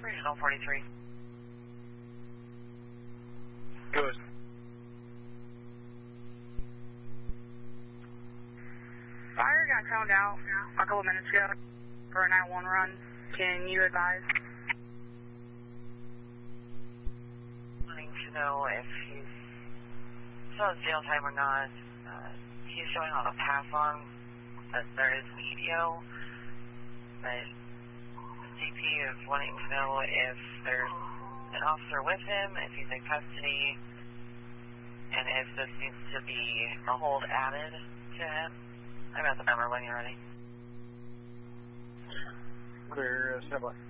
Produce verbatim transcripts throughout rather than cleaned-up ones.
Regional forty-three. Good. Fire got toned out a couple minutes ago for a nine one run. Can you advise? Wanting to know if he's still in jail time or not. Uh, he's showing on a pass on that there is video, but D P is wanting to know if there's an officer with him, if he's in custody, and if this needs to be a hold added to him. I'm at the number when you're ready. Clear, uh, stand by.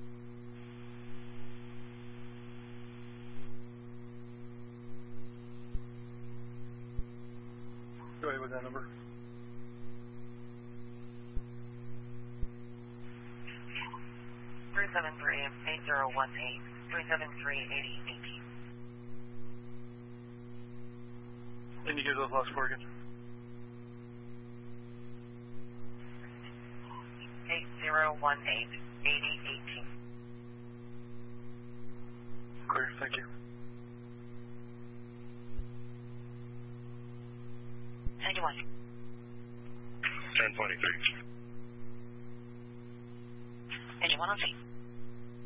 Go ahead with that number. three seven three, eight zero one eight, three seven three, eight zero one eight. And you give those last four again? eight zero one eight, eight zero one eight. Clear, thank you. ninety-one. ten twenty-three. Anyone on scene?